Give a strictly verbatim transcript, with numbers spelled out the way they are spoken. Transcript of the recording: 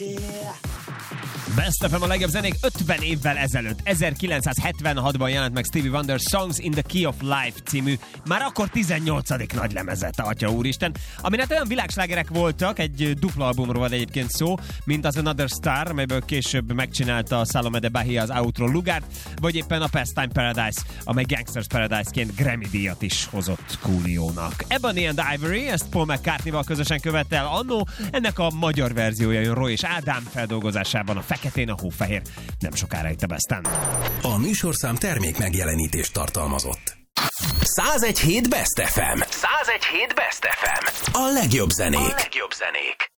Best ef em a legjobb zenék ötven évvel ezelőtt. ezerkilencszázhetvenhatban jelent meg Stevie Wonder Songs in the Key of Life című, már akkor tizennyolcadik nagy lemezet, atya úristen, aminek olyan világslágerek voltak, egy dupla albumról van egyébként szó, mint az Another Star, amelyből később megcsinálta a Salome de Bahia az Outro Lugart, vagy éppen a Pastime Paradise, amely Gangsters Paradise-ként Grammy díjat is hozott Coolio-nak. Ebony and Ivory, ezt Paul McCartney-val közösen követte el annó, ennek a magyar verziója jön Roy és Ádám feldolgozásában a Feketén a hófehér. Nem sokára itt a Besten. A műsorszám termék megjelenítést tartalmazott. százegy hét Best ef em. százegy hét Best ef em. A legjobb zenék. A legjobb zenék.